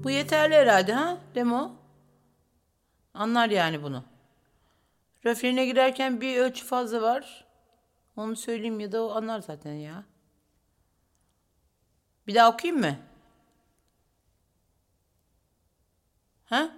Bu yeterli herhalde ha Demo? Anlar yani bunu. Refrene girerken bir ölçü fazla var. Onu söyleyeyim ya da o anlar zaten ya. Bir daha okuyayım mı? Ha?